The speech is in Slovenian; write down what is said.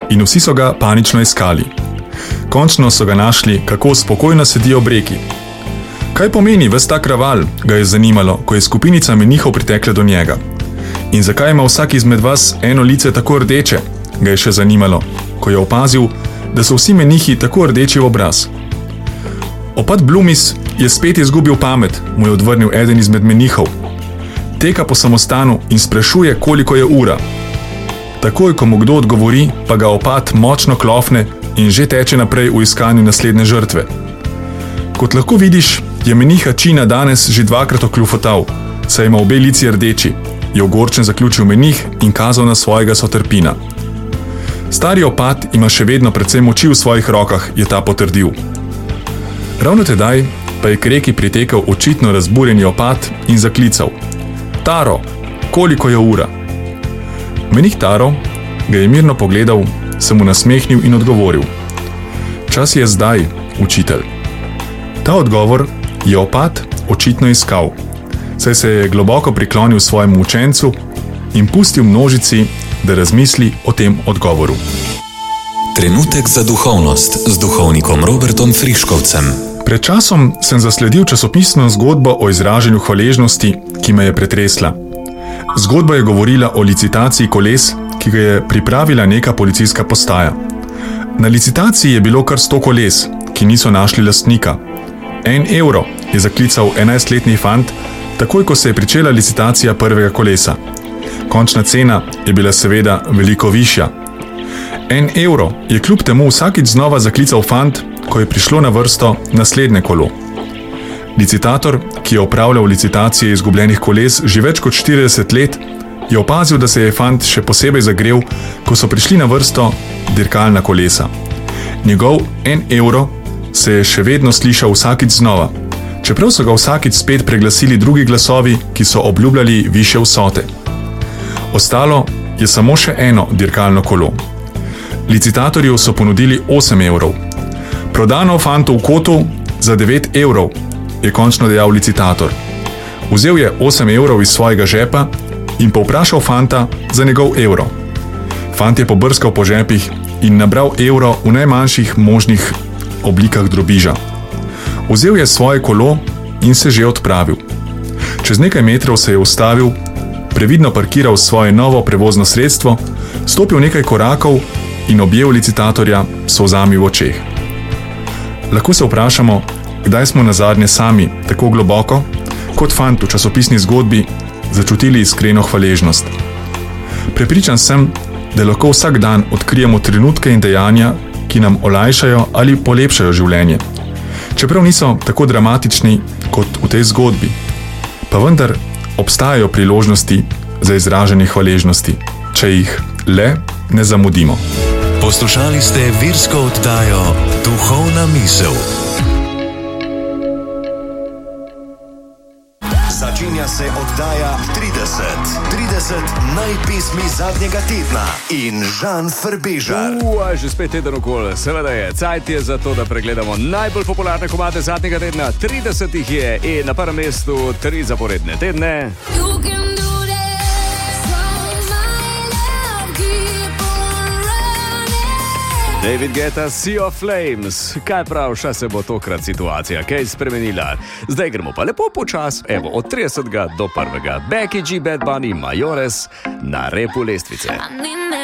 in vsi so ga panično iskali. Končno so ga našli, kako spokojno sedi ob reki. Kaj pomeni ves ta kraval, ga je zanimalo, ko je skupinica menihov pritekla do njega. In zakaj ima vsak izmed vas eno lice tako rdeče, ga je še zanimalo, ko je opazil, da so vsi menihi tako rdeči v obraz. Opat Blumis je spet izgubil pamet, mu je odvrnil eden izmed menihov. Teka po samostanu in sprašuje, koliko je ura. Takoj, ko mu kdo odgovori, pa ga opat močno klofne in že teče naprej v iskanju naslednje žrtve. Kot lahko vidiš, je meniha Čina danes že dvakrat okljufotal, saj ima obe lici rdeči, je ogorčen zaključil menih in kazal na svojega sotrpina. Stari opat ima še vedno precej moči v svojih rokah, je ta potrdil. Ravno tedaj pa je k reki pritekel očitno razburjeni opat in zaklical: Taro, koliko je ura? Menih Taro ga je mirno pogledal, se mu nasmehnil in odgovoril: Čas je zdaj, učitelj. Ta odgovor je opat očitno iskal, saj se je globoko priklonil svojemu učencu in pustil množici, da razmisli o tem odgovoru. Trenutek za duhovnost z duhovnikom Robertom Friškovcem. Pred časom sem zasledil časopisno zgodbo o izražanju hvaležnosti, ki me je pretresla. Zgodba je govorila o licitaciji koles, ki ga je pripravila neka policijska postaja. Na licitaciji je bilo kar 100 koles, ki niso našli lastnika. 1 evro je zaklical 11-letni fant, takoj ko se je pričela licitacija prvega kolesa. Končna cena je bila seveda veliko višja. 1 evro je kljub temu vsakič znova zaklical fant, ko je prišlo na vrsto naslednje kolo. Licitator, ki je opravljal licitacije izgubljenih koles že več kot 40 let, je opazil, da se je fant še posebej zagrel, ko so prišli na vrsto dirkalna kolesa. Njegov 1 evro se je še vedno slišal vsakič znova, čeprav so ga vsakič spet preglasili drugi glasovi, ki so obljubljali višje vsote. Ostalo je samo še eno dirkalno kolo. Licitatorju so ponudili 8 evrov. Prodano fantu v kotu za 9 evrov, je končno dejal licitator. Vzel je 8 evrov iz svojega žepa in povprašal fanta za njegov evro. Fant je pobrskal po žepih in nabral evro v najmanjših možnih oblikah drobiža. Vzel je svoje kolo in se že odpravil. Čez nekaj metrov se je ustavil, previdno parkiral svoje novo prevozno sredstvo, stopil nekaj korakov in objel licitatorja s solzami v očeh. Lahko se vprašamo, kdaj smo nazadnje sami, tako globoko, kot fant v časopisni zgodbi, začutili iskreno hvaležnost. Prepričan sem, da lahko vsak dan odkrijemo trenutke in dejanja, ki nam olajšajo ali polepšajo življenje. Čeprav niso tako dramatični kot v tej zgodbi, pa vendar obstajajo priložnosti za izražanje hvaležnosti, če jih le ne zamudimo. Poslušali ste virsko oddajo Duhovna misel. Začenja se oddaja 30 najpesmi zadnjega tedna in Žan Frbežar. Že spet teden okoli, seveda je. Cajt je za to, da pregledamo najbolj popularne komade zadnjega tedna. 30 jih je in na prvem mestu 3 zaporedne tedne. David Guetta, Sea of Flames. Kaj pravša se bo tokrat situacija kaj spremenila? Zdaj gremo pa lepo počas, evo od 30. do 1. Becky G, Bad Bunny, Majores na repu lestvice.